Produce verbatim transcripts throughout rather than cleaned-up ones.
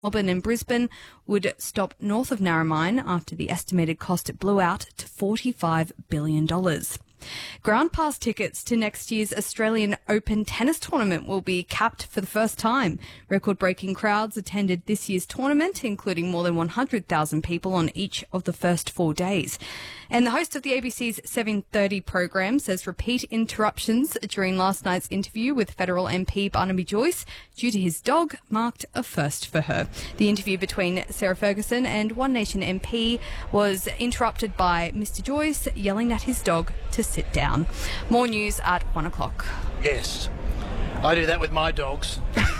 Melbourne and Brisbane would stop north of Narromine after the estimated cost it blew out to forty-five billion dollars. Ground pass tickets to next year's Australian Open tennis tournament will be capped for the first time. Record-breaking crowds attended this year's tournament, including more than one hundred thousand people on each of the first four days. And the host of the A B C's seven thirty program says repeat interruptions during last night's interview with federal M P Barnaby Joyce due to his dog marked a first for her. The interview between Sarah Ferguson and One Nation M P was interrupted by Mister Joyce yelling at his dog to sit down. More news at one o'clock. Yes. I do that with my dogs.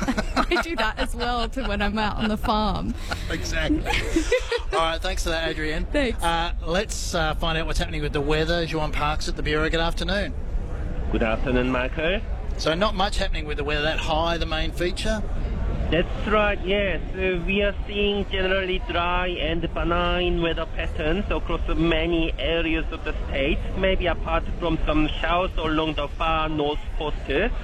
I do that as well to when I'm out on the farm. Exactly. All right, thanks for that, Adrienne. Thanks. Uh, let's uh, find out what's happening with the weather. Juan Parks at the Bureau. Good afternoon. Good afternoon, Michael. So not much happening with the weather. That high, the main feature? That's right, yes. Uh, we are seeing generally dry and benign weather patterns across many areas of the state, maybe apart from some showers along the far north coast.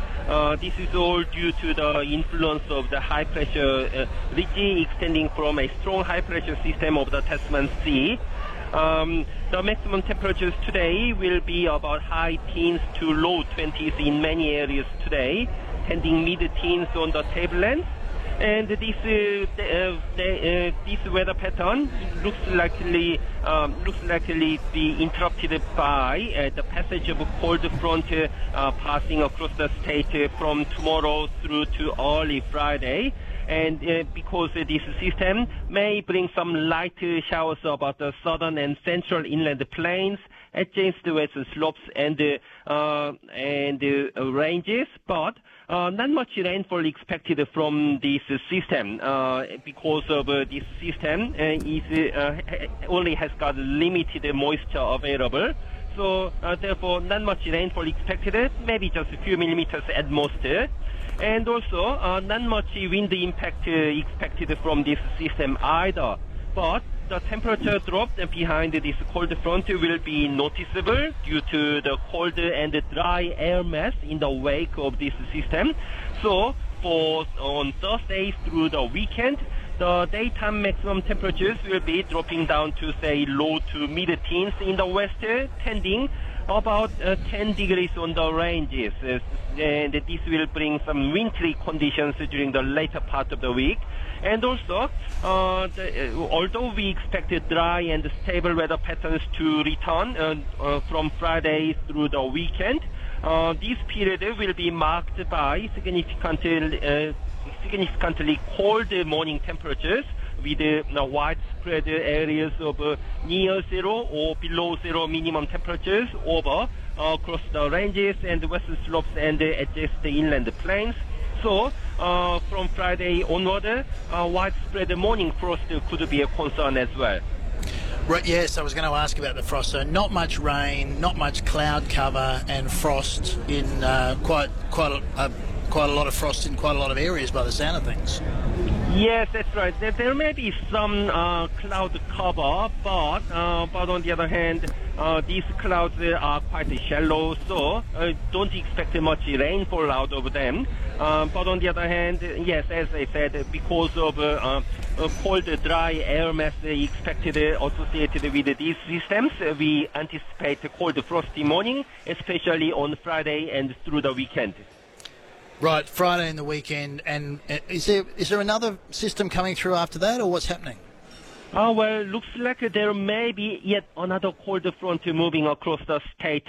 Uh, this is all due to the influence of the high pressure uh, ridge extending from a strong high pressure system of the Tasman Sea. Um, the maximum temperatures today will be about high teens to low twenties in many areas today, tending mid-teens on the tablelands. And this uh, the, uh, the, uh, this weather pattern looks likely um, looks likely be interrupted by uh, the passage of a cold front uh, passing across the state uh, from tomorrow through to early Friday. And uh, because uh, this system may bring some light uh, showers about the southern and central inland plains, adjacent to western slopes and uh, uh, and uh, ranges, but Uh, not much rainfall expected from this uh, system uh, because of uh, this system uh, is uh, only has got limited moisture available. So uh, therefore, not much rainfall expected, maybe just a few millimeters at most. And also, uh, not much wind impact uh, expected from this system either. But the temperature drop behind this cold front will be noticeable due to the cold and dry air mass in the wake of this system. So for on Thursday through the weekend, the daytime maximum temperatures will be dropping down to say low to mid-teens in the west, tending about uh, ten degrees on the ranges. Uh, and this will bring some wintry conditions during the later part of the week. And also, uh, the, uh, although we expected dry and stable weather patterns to return uh, uh, from Friday through the weekend, uh, this period will be marked by significantly, uh, significantly cold morning temperatures with uh, widespread areas of uh, near zero or below zero minimum temperatures over uh, across the ranges and western slopes and uh, adjacent inland plains. So, uh, from Friday onward, uh, widespread morning frost could be a concern as well. Right, yes, I was going to ask about the frost. So not much rain, not much cloud cover and frost in uh, quite quite a, uh, quite a lot of frost in quite a lot of areas by the sound of things. Yes, that's right. There, there may be some uh, cloud cover, but uh, but on the other hand, uh, these clouds are quite shallow, so uh, don't expect much rainfall out of them. Uh, but on the other hand, yes, as I said, because of uh, uh, cold, dry air mass expected uh, associated with these systems, uh, we anticipate a cold, frosty morning, especially on Friday and through the weekend. Right, Friday and the weekend, and uh, is there is there another system coming through after that, or what's happening? Oh, well, looks like there may be yet another cold front moving across the state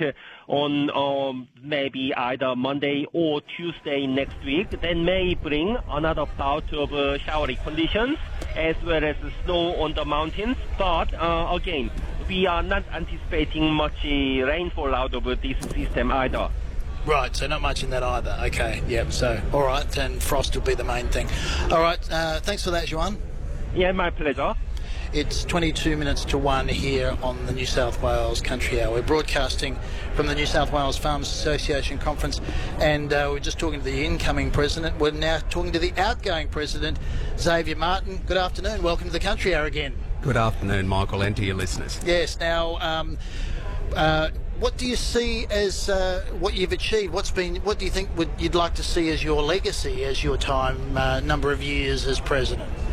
on um, maybe either Monday or Tuesday next week. That may bring another bout of uh, showery conditions as well as snow on the mountains. But uh, again, we are not anticipating much uh, rainfall out of this system either. Right, so not much in that either. Okay, yep, so, all right, and frost will be the main thing. All right, uh, thanks for that, Juan. Yeah, my pleasure. It's twenty-two minutes to one here on the New South Wales Country Hour. We're broadcasting from the New South Wales Farmers Association conference, and uh, we're just talking to the incoming president. We're now talking to the outgoing president, Xavier Martin. Good afternoon. Welcome to the Country Hour again. Good afternoon, Michael, and to your listeners. Yes, now, um, uh, what do you see as uh, what you've achieved? What's been? What do you think would you'd like to see as your legacy, as your time, uh, number of years as president?